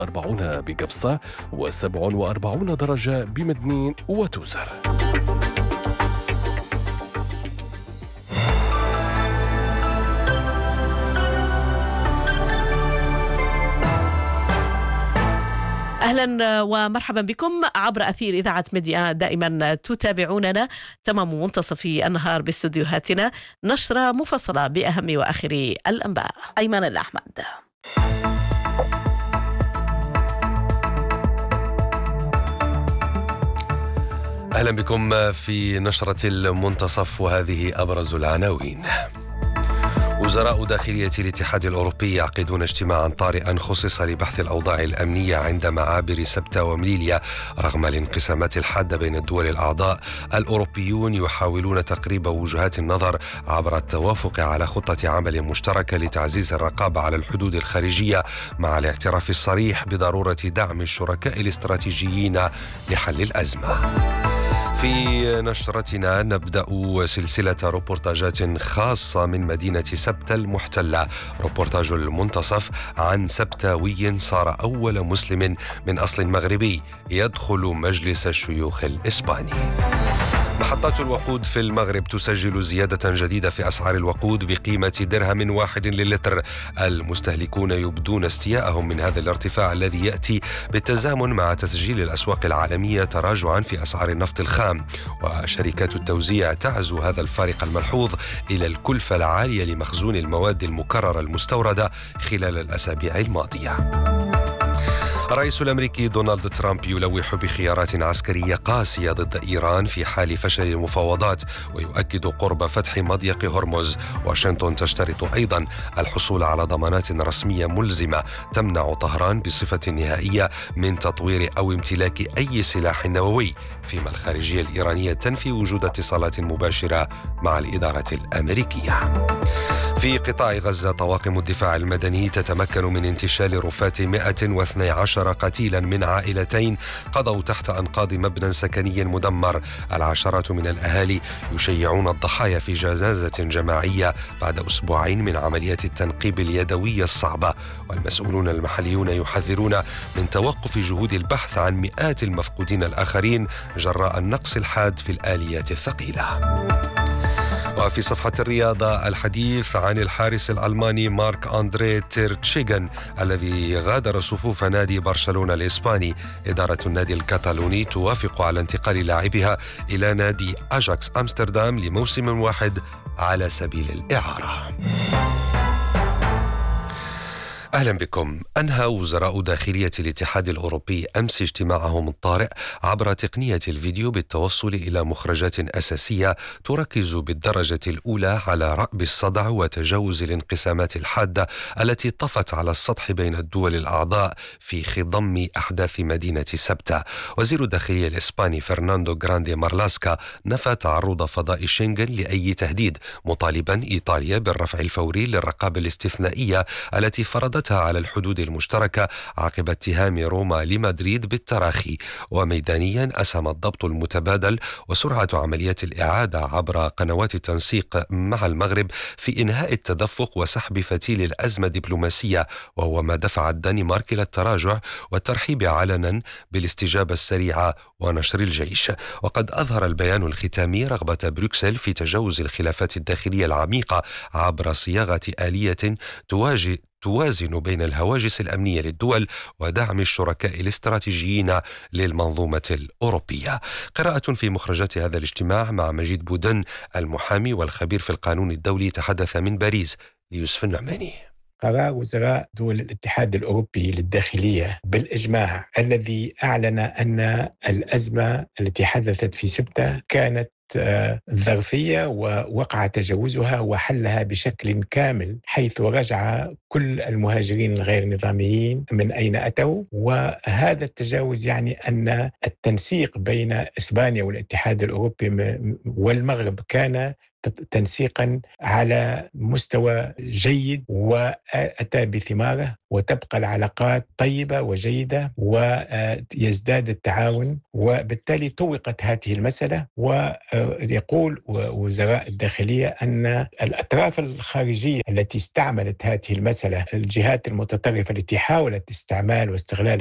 40 بقفصة و47 درجة بمدنين وتوزر. أهلا ومرحبا بكم عبر أثير إذاعة ميديا. دائما تتابعوننا تمام منتصف النهار باستديوهاتنا، نشرة مفصلة بأهم وآخر الأنباء. أيمن الأحمد. أهلا بكم في نشرة المنتصف، وهذه أبرز العناوين. وزراء داخلية الاتحاد الأوروبي يعقدون اجتماعا طارئا خصص لبحث الأوضاع الأمنية عند معابر سبتة ومليليا. رغم الانقسامات الحادة بين الدول الأعضاء، الأوروبيون يحاولون تقريب وجهات النظر عبر التوافق على خطة عمل مشتركة لتعزيز الرقابة على الحدود الخارجية، مع الاعتراف الصريح بضرورة دعم الشركاء الاستراتيجيين لحل الأزمة. في نشرتنا نبدأ سلسلة روبورتاجات خاصة من مدينة سبتة المحتلة. روبورتاج المنتصف عن سبتاوي صار أول مسلم من أصل مغربي يدخل مجلس الشيوخ الإسباني. محطات الوقود في المغرب تسجل زيادة جديدة في أسعار الوقود بقيمة درهم 1 للتر. المستهلكون يبدون استياءهم من هذا الارتفاع الذي يأتي بالتزامن مع تسجيل الأسواق العالمية تراجعا في أسعار النفط الخام، وشركات التوزيع تعزو هذا الفارق الملحوظ إلى الكلفة العالية لمخزون المواد المكررة المستوردة خلال الأسابيع الماضية. الرئيس الأمريكي دونالد ترامب يلوح بخيارات عسكرية قاسية ضد إيران في حال فشل المفاوضات، ويؤكد قرب فتح مضيق هرمز. واشنطن تشترط أيضا الحصول على ضمانات رسمية ملزمة تمنع طهران بصفة نهائية من تطوير أو امتلاك أي سلاح نووي، فيما الخارجية الإيرانية تنفي وجود اتصالات مباشرة مع الإدارة الأمريكية. في قطاع غزة، طواقم الدفاع المدني تتمكن من انتشال رفات 112 قتيلا من عائلتين قضوا تحت أنقاض مبنى سكني مدمر. العشرات من الأهالي يشيعون الضحايا في جنازة جماعية بعد أسبوعين من عمليات التنقيب اليدوية الصعبة، والمسؤولون المحليون يحذرون من توقف جهود البحث عن مئات المفقودين الآخرين جراء النقص الحاد في الآليات الثقيلة. وفي صفحة الرياضة، الحديث عن الحارس الألماني مارك أندري تير تشيغن الذي غادر صفوف نادي برشلونة الإسباني. إدارة النادي الكتالوني توافق على انتقال لاعبها إلى نادي أجاكس أمستردام لموسم واحد على سبيل الإعارة. أهلا بكم. أنهى وزراء داخلية الاتحاد الأوروبي أمس اجتماعهم الطارئ عبر تقنية الفيديو بالتوصل إلى مخرجات أساسية تركز بالدرجة الأولى على رأب الصدع وتجاوز الانقسامات الحادة التي طفت على السطح بين الدول الأعضاء في خضم أحداث مدينة سبتة. وزير الداخلية الإسباني فرناندو غراندي مارلاسكا نفى تعرض فضاء شنغن لأي تهديد، مطالبا إيطاليا بالرفع الفوري للرقابة الاستثنائية التي فرضت على الحدود المشتركة عقب اتهام روما لمدريد بالتراخي. وميدانيا أسهم الضبط المتبادل وسرعة عمليات الإعادة عبر قنوات التنسيق مع المغرب في إنهاء التدفق وسحب فتيل الأزمة الدبلوماسية، وهو ما دفع الدنمارك إلى التراجع والترحيب علنا بالاستجابة السريعة ونشر الجيش. وقد أظهر البيان الختامي رغبة بروكسل في تجاوز الخلافات الداخلية العميقة عبر صياغة آلية توازن بين الهواجس الأمنية للدول ودعم الشركاء الاستراتيجيين للمنظومة الأوروبية. قراءة في مخرجات هذا الاجتماع مع مجيد بودن المحامي والخبير في القانون الدولي، تحدث من باريس ليوسف النعماني. قرار وزراء دول الاتحاد الأوروبي للداخلية بالإجماع الذي أعلن أن الأزمة التي حدثت في سبتة كانت ظرفية ووقع تجاوزها وحلها بشكل كامل، حيث رجع كل المهاجرين الغير نظاميين من أين أتوا. وهذا التجاوز يعني أن التنسيق بين إسبانيا والاتحاد الأوروبي والمغرب كان تنسيقا على مستوى جيد وأتى بثماره، وتبقى العلاقات طيبة وجيدة ويزداد التعاون. وبالتالي طوقت هذه المسألة، ويقول وزراء الداخلية أن الأطراف الخارجية التي استعملت هذه المسألة، الجهات المتطرفة التي حاولت استعمال واستغلال